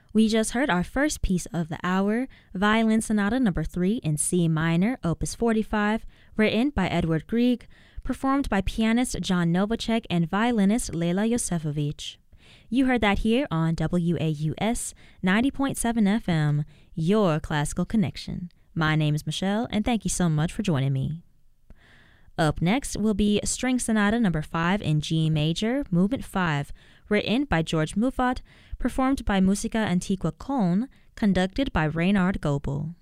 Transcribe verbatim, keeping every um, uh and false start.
We just heard our first piece of the hour, Violin Sonata number three in C minor, opus forty-five, written by Edward Grieg, performed by pianist John Novacek and violinist Leila Yosefovich. You heard that here on W A U S ninety point seven F M, your classical connection. My name is Michelle, and thank you so much for joining me. Up next will be String Sonata number five in G major, movement five, written by George Muffat, performed by Musica Antiqua Köln, conducted by Reinhard Goebel.